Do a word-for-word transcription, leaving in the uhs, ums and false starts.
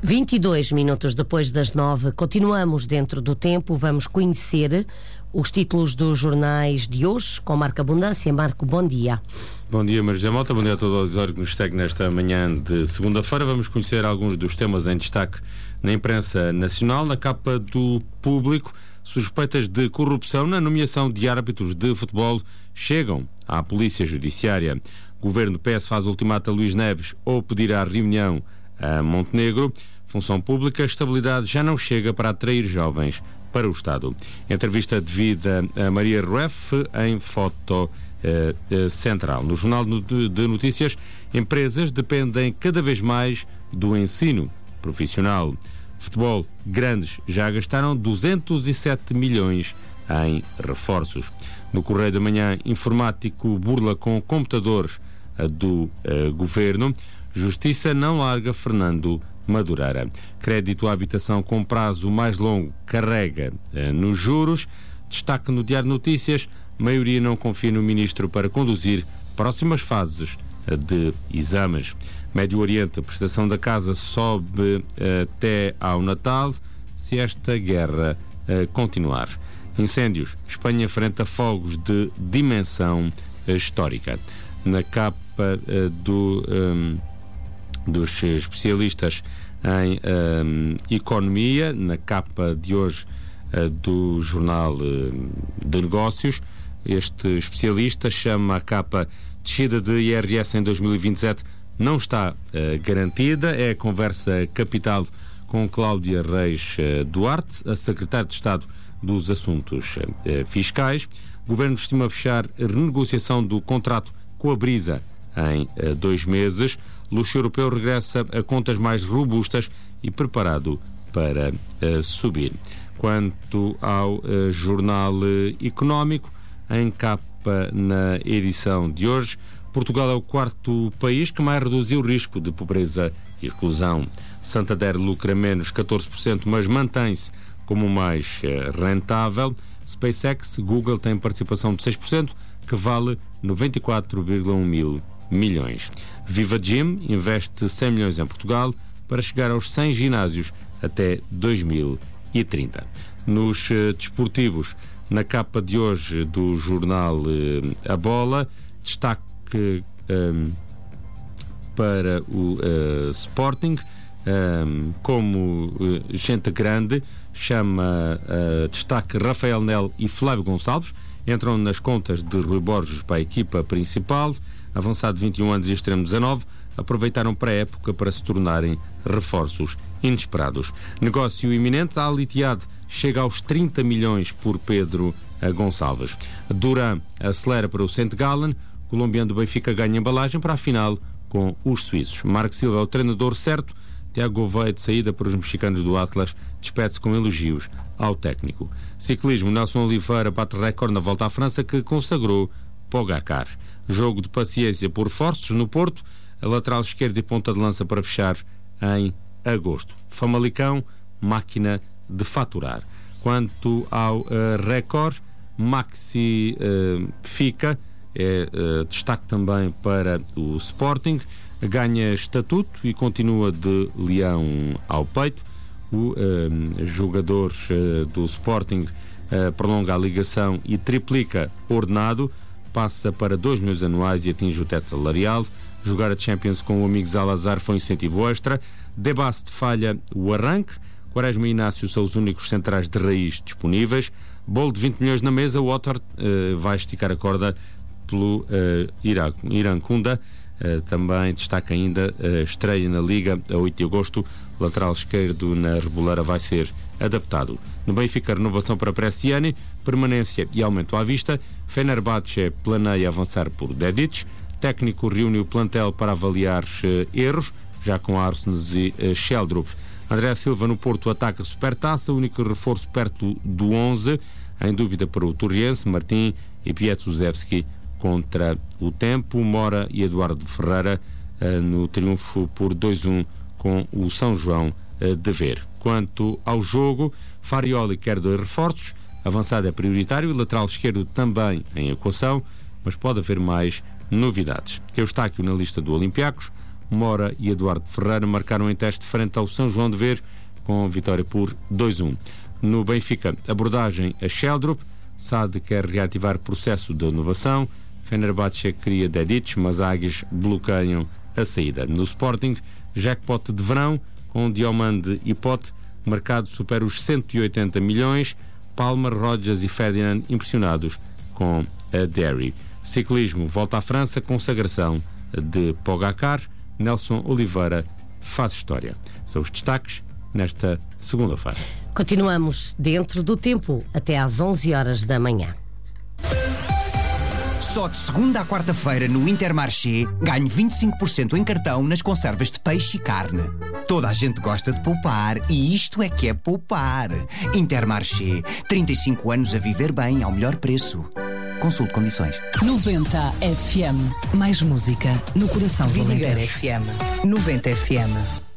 vinte e dois minutos depois das nove, continuamos dentro do tempo. Vamos conhecer os títulos dos jornais de hoje com Marco Abundância. Marco, bom dia. Bom dia, Maria José Mota. Bom dia a todo o auditório que nos segue nesta manhã de segunda-feira. Vamos conhecer alguns dos temas em destaque na imprensa nacional. Na capa do Público, suspeitas de corrupção na nomeação de árbitros de futebol chegam à Polícia Judiciária. Governo P S faz ultimato a Luís Neves ou pedirá reunião a Montenegro. Função Pública, estabilidade já não chega para atrair jovens para o Estado. Entrevista devida a Maria Rueff em Foto eh, eh, Central. No Jornal de Notícias, empresas dependem cada vez mais do ensino profissional. Futebol, grandes já gastaram duzentos e sete milhões em reforços. No Correio da Manhã, informático burla com computadores do eh, Governo. Justiça não larga Fernando Madureira. Crédito à habitação com prazo mais longo carrega eh, nos juros. Destaque no Diário de Notícias, maioria não confia no Ministro para conduzir próximas fases eh, de exames. Médio Oriente, a prestação da casa sobe eh, até ao Natal, se esta guerra eh, continuar. Incêndios, Espanha enfrenta fogos de dimensão eh, histórica. Na capa eh, do... Um, dos especialistas em um, economia, na capa de hoje uh, do Jornal uh, de Negócios. Este especialista chama a capa descida de I R S em dois mil e vinte e sete não está uh, garantida. É a conversa capital com Cláudia Reis uh, Duarte, a secretária de Estado dos Assuntos uh, Fiscais. O Governo estima fechar a renegociação do contrato com a Brisa em uh, dois meses. Luxo europeu regressa a contas mais robustas e preparado para uh, subir. Quanto ao uh, Jornal uh, Económico, em capa na edição de hoje, Portugal é o quarto país que mais reduziu o risco de pobreza e exclusão. Santander lucra menos catorze por cento, mas mantém-se como o mais uh, rentável. SpaceX, Google tem participação de seis por cento, que vale noventa e quatro vírgula um mil milhões. Viva Gym investe cem milhões em Portugal para chegar aos cem ginásios até dois mil e trinta. Nos uh, desportivos, na capa de hoje do jornal uh, A Bola, destaque um, para o uh, Sporting, um, como uh, gente grande, chama uh, destaque Rafael Nel e Flávio Gonçalves, entram nas contas de Rui Borges para a equipa principal. Avançado de vinte e um anos e extremo dezanove, aproveitaram para a época para se tornarem reforços inesperados. Negócio iminente, a Al-Ittihad chega aos trinta milhões por Pedro Gonçalves. Duran acelera para o Saint Gallen, colombiano do Benfica ganha embalagem para a final com os suíços. Marco Silva é o treinador certo, Tiago Gouveia de saída para os mexicanos do Atlas, despede-se com elogios ao técnico. Ciclismo, Nelson Oliveira bate recorde na Volta à França que consagrou Pogacar. Jogo de paciência por Forços no Porto, a lateral esquerda e ponta de lança para fechar em agosto. Famalicão, máquina de faturar. Quanto ao uh, Record, Maxi uh, fica, é uh, destaque também para o Sporting, ganha estatuto e continua de leão ao peito. O uh, jogador uh, do Sporting uh, prolonga a ligação e triplica ordenado, passa para dois milhões anuais e atinge o teto salarial. Jogar a Champions com o amigo Zalazar foi um incentivo extra. Debast falha o arranque. Quaresma e Inácio são os únicos centrais de raiz disponíveis. Bolo de vinte milhões na mesa. O Otter uh, vai esticar a corda pelo uh, Irankunda. Uh, também destaca ainda a uh, estreia na Liga a oito de agosto. O lateral esquerdo na Reboleira vai ser adaptado. No Benfica, renovação para Bresciani, permanência e aumento à vista. Fenerbahçe planeia avançar por Dedic. Técnico reúne o plantel para avaliar uh, erros, já com Arsens e uh, Sheldrup. André Silva no Porto ataca Supertaça, único reforço perto do onze, em dúvida para o Torriense, Martim e Pietrusevski contra o Tempo. Mora e Eduardo Ferreira uh, no triunfo por dois a um com o São João uh, de Ver. Quanto ao jogo, Farioli quer dois reforços, avançado é prioritário e lateral esquerdo também em equação, mas pode haver mais novidades. Eustáquio na lista do Olympiacos, Mora e Eduardo Ferreira marcaram em teste frente ao São João de Ver, com vitória por dois a um. No Benfica, abordagem a Sheldrup. Sade quer reativar processo de inovação. Fenerbahçe cria Dedic, mas Águias bloqueiam a saída. No Sporting, jackpot de verão, com Diomande e Pote. O mercado supera os cento e oitenta milhões. Palmer, Rodgers e Ferdinand impressionados com a Derry. Ciclismo, volta à França, consagração de Pogacar. Nelson Oliveira faz história. São os destaques nesta segunda-feira. Continuamos dentro do tempo até às onze horas da manhã. Só de segunda à quarta-feira no Intermarché ganhe vinte e cinco por cento em cartão nas conservas de peixe e carne. Toda a gente gosta de poupar e isto é que é poupar. Intermarché, trinta e cinco anos a viver bem ao melhor preço. Consulte condições. noventa F M. Mais música no coração do Vidigueira Alentejo. F M. noventa F M.